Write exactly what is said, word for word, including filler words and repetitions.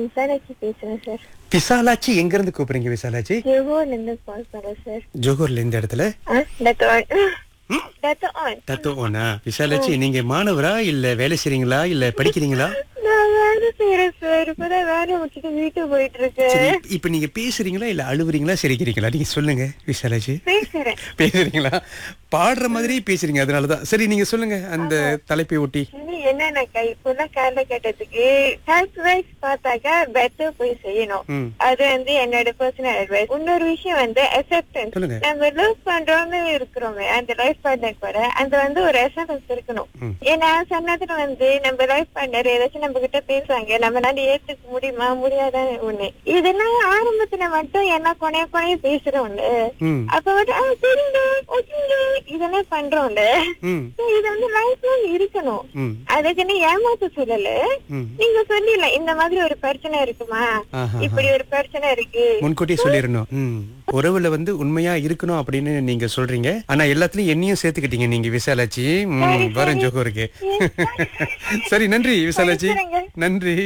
விசாலாட்சி பேசுறேன் சார். விசாலாட்சி எங்க இருந்து கூப்பிடுறீங்க விசாலாட்சி? ஜோஹோர்ல இருந்து கால் பண்றேன் சார். ஜோகூர்ல இந்த இடத்துல தத்துவனா விசாலாட்சி, நீங்க மாணவரா இல்ல வேலை செய்றீங்களா இல்ல படிக்கிறீங்களா? நான் வேலை செய்யறேன் சார். இப்பதான் வேலை முடிச்சுட்டு வீட்டுக்கு போயிட்டு இருக்கேன். சரி, இப்ப நீங்க பேசுறீங்களா இல்ல அழுவுறீங்களா சிரிக்கிறீங்களா? நீங்க சொல்லுங்க விசாலாட்சி. பேசுறேன். பேசுறீங்களா? பாடுற மாதிரி பேசுறீங்க, அதனாலதான். சரி, நீங்க சொல்லுங்க அந்த தலைப்பை ஒட்டி. என்னன்னாக்கா இப்பதான் காலகட்டத்துக்கு சர்ப்ரைஸ் பார்த்தாக்கா பெட்டர் போய் செய்யணும். ம். அது வந்து என்னோட பர்சனல் அட்வைஸ். இன்னொரு விஷயம் வந்து அக்செப்டன்ஸ். சொல்லுங்க. நம்ம லவ் பண்றோம்னு இருக்கிறோமே அந்த லைஃப் பார்ட்னர் கூட அந்த வந்து ஒரு அக்செப்டன்ஸ் இருக்கணும். ம். ஏன்னா சன்னத்துல வந்து நம்ம லைஃப் பார்ட்னர் ஏதாச்சும் நம்ம கிட்ட பேசுவாங்க, நம்மளால ஏத்துக்க முடியுமா முடியாதான்னு ஒண்ணு. இதெல்லாம் ஆரம்பத்துல மட்டும் என்ன கொனைய கொனைய பேசுறோம்ல, ம். அப்ப வந்து "ஆ, சரிங்க, ஓகேங்க" இதெல்லாம் பண்றோம்ல. ம். So, இது வந்து லைஃப்ல இருக்கணும். ம். அதுக்குன்னு ஏமாத்த சொல்லல. ம். நீங்க சொல்லல இந்த மாதிரி ஒரு பிரச்சனை இருக்குமா, ஆஹா. இப்படி ஒரு பிரச்சனை இருக்கு. முன்கூட்டியே சொல்லிடணும். ம். உறவுல வந்து உண்மையா இருக்கணும் அப்படின்னு நீங்க சொல்றீங்க. ஆனா எல்லாத்துலயும் என்னையும் சேர்த்துக்கிட்டீங்க நீங்க விசாலாட்சி. ம், சரி, வரேன் சரி. ஜோகூருக்கு. சரி, நன்றி விசாலாட்சி. சரிங்க. நன்றி.